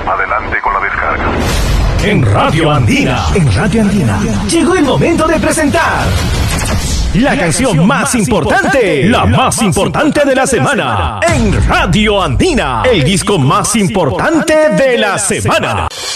Adelante con la descarga. En Radio Andina, llegó el momento de presentar la canción más importante, la más importante de la semana. En Radio Andina, el disco más importante de la semana.